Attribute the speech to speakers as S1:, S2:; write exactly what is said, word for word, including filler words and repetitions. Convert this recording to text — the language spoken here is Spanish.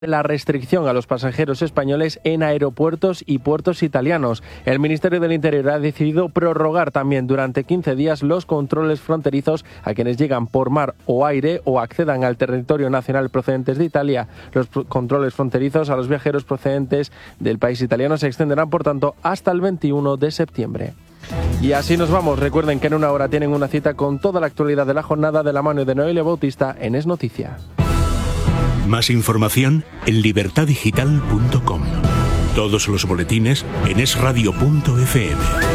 S1: la restricción a los pasajeros españoles en aeropuertos y puertos italianos. El Ministerio del Interior ha decidido prorrogar también durante quince días los controles fronterizos a quienes llegan por mar o aire o accedan al territorio nacional procedentes de Italia. Los controles fronterizos a los viajeros procedentes del país italiano se extenderán, por tanto, hasta el veintiuno de septiembre. Y así nos vamos. Recuerden que en una hora tienen una cita con toda la actualidad de la jornada de la mano de Noelia Bautista en Es Noticia.
S2: Más información en libertad digital punto com. Todos los boletines en es radio punto efe eme.